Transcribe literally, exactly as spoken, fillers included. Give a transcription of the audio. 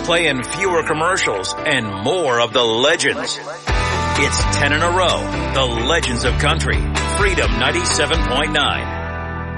playing fewer commercials, and more of the legends. It's ten in a row. The Legends of Country. Freedom ninety-seven point nine.